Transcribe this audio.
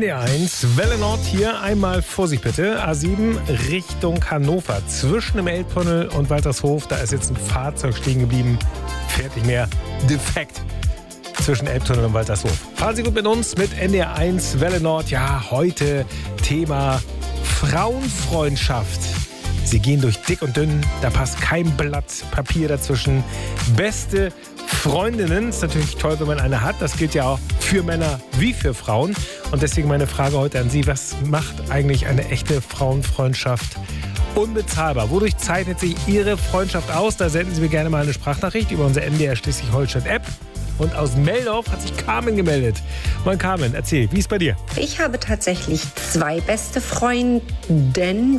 NDR1, Welle Nord hier. Einmal Vorsicht bitte. A7 Richtung Hannover. Zwischen dem Elbtunnel und Waltershof, da ist jetzt ein Fahrzeug stehen geblieben. Fährt nicht mehr. Defekt. Zwischen Elbtunnel und Waltershof. Fahren Sie gut mit uns mit NDR1, Welle Nord. Ja, heute Thema Frauenfreundschaft. Sie gehen durch dick und dünn, da passt kein Blatt Papier dazwischen. Beste Freundinnen, ist natürlich toll, wenn man eine hat. Das gilt ja auch für Männer wie für Frauen. Und deswegen meine Frage heute an Sie, was macht eigentlich eine echte Frauenfreundschaft unbezahlbar? Wodurch zeichnet sich Ihre Freundschaft aus? Da senden Sie mir gerne mal eine Sprachnachricht über unsere NDR Schleswig-Holstein-App. Und aus Meldorf hat sich Carmen gemeldet. Moin Carmen, erzähl, wie ist bei dir? Ich habe tatsächlich 2 beste Freundinnen,